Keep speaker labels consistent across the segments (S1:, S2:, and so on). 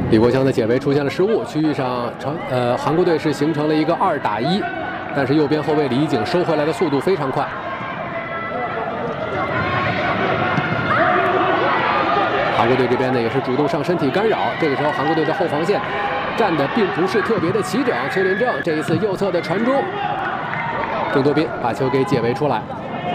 S1: 李国强的解围出现了失误，区域上韩国队是形成了一个2打1，但是右边后卫李景收回来的速度非常快。韩国队这边呢也是主动上身体干扰，这个时候韩国队的后防线站的并不是特别的齐整，崔连正这一次右侧的传中，郑多彬把球给解围出来。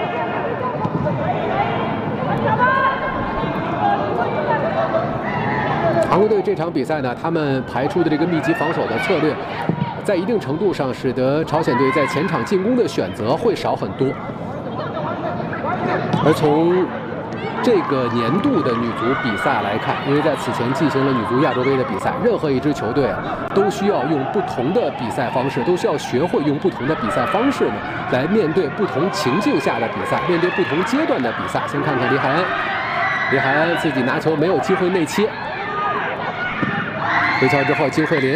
S1: 韩国队这场比赛呢，他们排出的这个密集防守的策略，在一定程度上使得朝鲜队在前场进攻的选择会少很多。而从这个年度的女足比赛来看，因为在此前进行了女足亚洲杯的比赛，任何一支球队啊，都需要用不同的比赛方式，都需要学会用不同的比赛方式呢，来面对不同情境下的比赛，面对不同阶段的比赛。先看看李海安，李海安自己拿球没有机会内切。 回敲之后，金慧琳。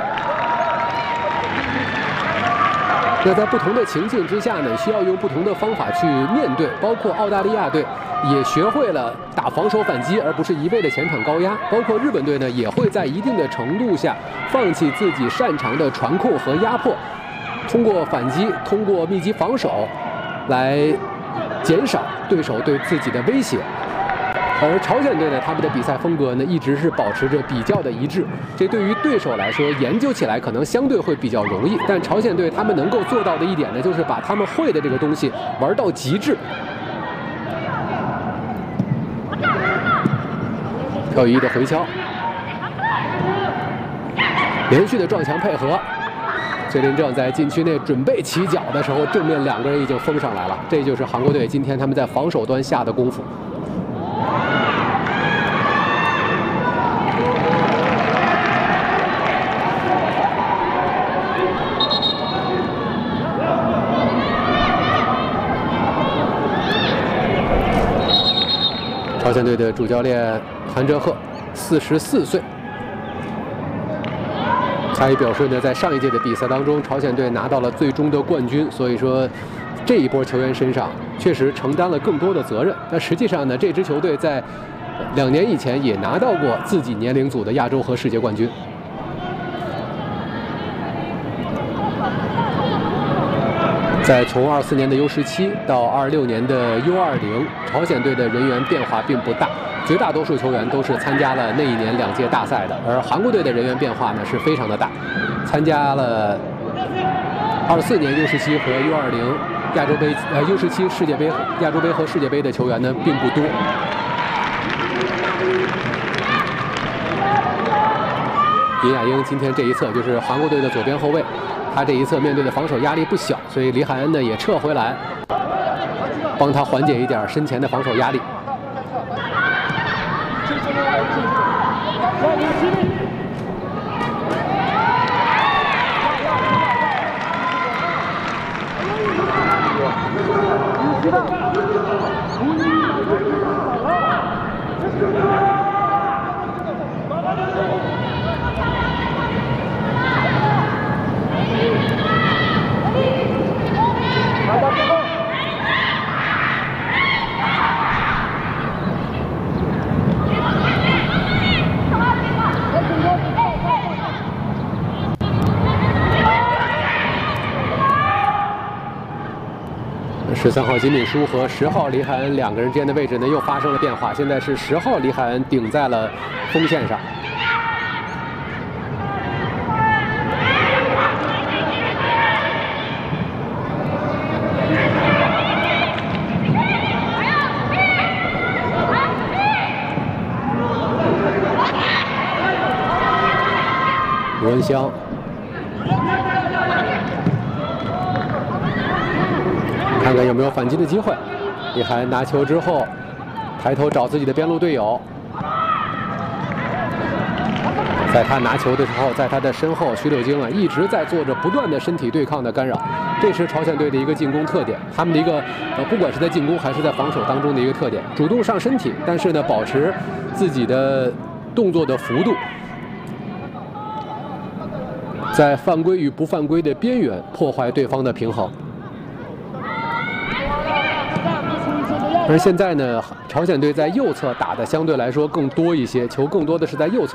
S1: 那在不同的情境之下呢，需要用不同的方法去面对。包括澳大利亚队也学会了打防守反击，而不是一味的前场高压。包括日本队呢，也会在一定的程度下放弃自己擅长的传控和压迫，通过反击，通过密集防守，来减少对手对自己的威胁。 而朝鲜队呢，他们的比赛风格呢，一直是保持着比较的一致。这对于对手来说，研究起来可能相对会比较容易。但朝鲜队他们能够做到的一点呢，就是把他们会的这个东西玩到极致。朴宇的回敲，连续的撞墙配合。崔连正在禁区内准备起脚的时候，正面2个人已经封上来了。这就是韩国队今天他们在防守端下的功夫。 朝鲜队的主教练韩哲赫44岁，他也表示呢，在上一届的比赛当中，朝鲜队拿到了最终的冠军，所以说这一波球员身上确实承担了更多的责任。但实际上呢，这支球队在2年以前也拿到过自己年龄组的亚洲和世界冠军。 在从24年的U17到26年的U20，朝鲜队的人员变化并不大，绝大多数球员都是参加了那一年2届大赛的。而韩国队的人员变化呢是非常的大，参加了24年U17和U20亚洲杯U17世界杯、亚洲杯和世界杯的球员呢并不多。尹雅英今天这一侧就是韩国队的左边后卫。 他这一侧面对的防守压力不小，所以李海恩呢也撤回来，帮他缓解一点身前的防守压力。13号金敏书和10号李海恩2个人之间的位置呢又发生了变化，现在是10号李海恩顶在了锋线上。吴文湘。 看看有没有反击的机会。李海恩拿球之后，抬头找自己的边路队友。在他拿球的时候，在他的身后，徐柳京啊一直在做着不断的身体对抗的干扰。这是朝鲜队的一个进攻特点，他们的一个不管是在进攻还是在防守当中的一个特点，主动上身体，但是呢保持自己的动作的幅度，在犯规与不犯规的边缘破坏对方的平衡。 而现在呢，朝鲜队在右侧打的相对来说更多一些，球更多的是在右侧。